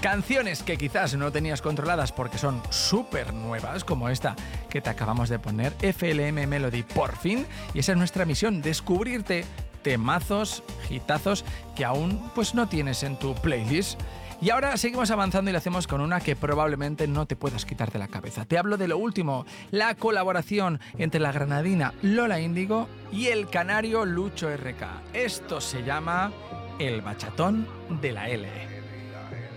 Canciones que quizás no tenías controladas porque son súper nuevas, como esta que te acabamos de poner, FLM Melody, por fin. Y esa es nuestra misión, descubrirte temazos, hitazos que aún pues no tienes en tu playlist. Y ahora seguimos avanzando y lo hacemos con una que probablemente no te puedas quitar de la cabeza. Te hablo de lo último, la colaboración entre la granadina Lola Índigo y el canario Lucho RK. Esto se llama El Bachatón de la L.